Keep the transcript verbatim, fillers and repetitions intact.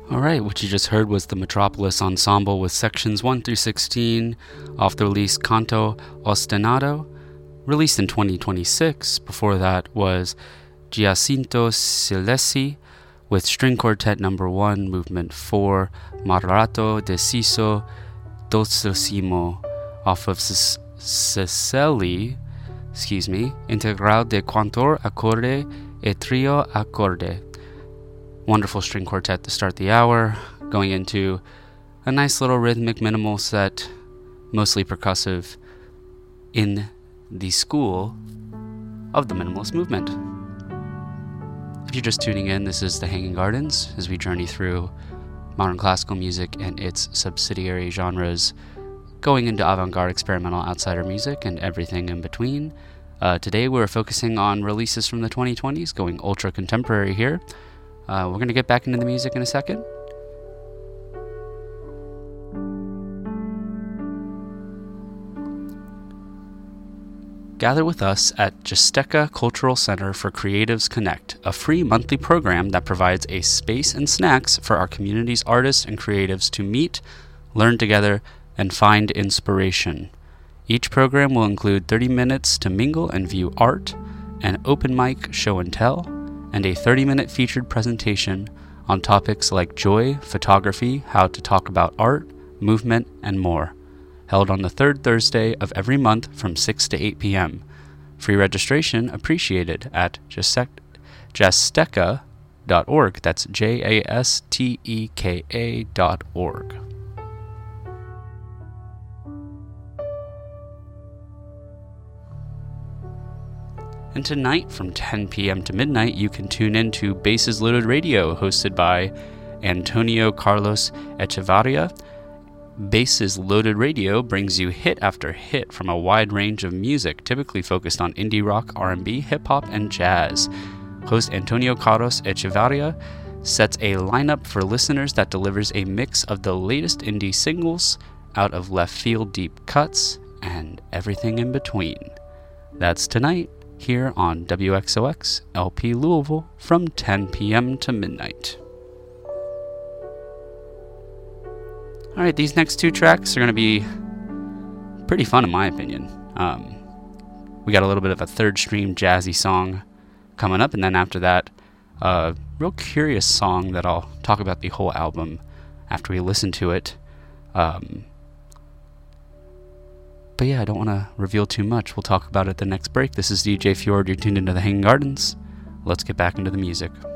Alright, what you just heard was the Metropolis Ensemble with sections one through sixteen off the release Canto Ostinado, released in twenty twenty-six. Before that was Giacinto Silesi with String Quartet Number one, Movement four, Marrato Deciso Dulcissimo, off of Ceceli, excuse me, Integral de Cantor, Acorde e Trio Acorde. Wonderful string quartet to start the hour, going into a nice little rhythmic minimal set, mostly percussive, in the school of the minimalist movement. If you're just tuning in, this is The Hanging Gardens as we journey through modern classical music and its subsidiary genres, going into avant-garde, experimental, outsider music, and everything in between. Uh, today we're focusing on releases from the twenty twenties, going ultra-contemporary here. Uh, we're going to get back into the music in a second. Gather with us at Gisteca Cultural Center for Creatives Connect, a free monthly program that provides a space and snacks for our community's artists and creatives to meet, learn together, and find inspiration. Each program will include thirty minutes to mingle and view art, an open mic show and tell, and a thirty-minute featured presentation on topics like joy, photography, how to talk about art, movement, and more. Held on the third Thursday of every month from six to eight p.m. Free registration appreciated at Gisteca dot org. That's J A S T E K A dot org. And tonight from ten p.m. to midnight, you can tune in to Bases Loaded Radio, hosted by Antonio Carlos Echevarria. Bases Loaded Radio brings you hit after hit from a wide range of music, typically focused on indie rock, R and B, hip-hop, and jazz. Host Antonio Carlos Echevarria sets a lineup for listeners that delivers a mix of the latest indie singles, out of left field deep cuts, and everything in between. That's tonight, here on W X O X L P Louisville from ten p.m. to midnight. Alright, these next two tracks are going to be pretty fun in my opinion. Um, we got a little bit of a third stream jazzy song coming up, and then after that, a real curious song that I'll talk about the whole album after we listen to it. Um, But yeah, I don't want to reveal too much. We'll talk about it at the next break. This is D J Fjord. You're tuned into The Hanging Gardens. Let's get back into the music.